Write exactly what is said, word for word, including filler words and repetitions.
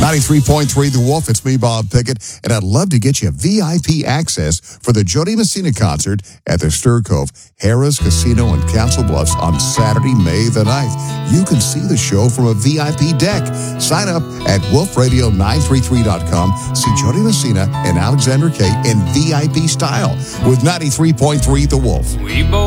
ninety-three point three The Wolf, it's me, Bob Pickett, and I'd love to get you V I P access for the Jody Messina concert at the Stir Cove Harrah's Casino in Council Bluffs on Saturday, May the ninth. You can see the show from a V I P deck. Sign up at wolf radio nine three three dot com. See Jody Messina and Alexander Kay in V I P style with ninety-three point three The Wolf. We both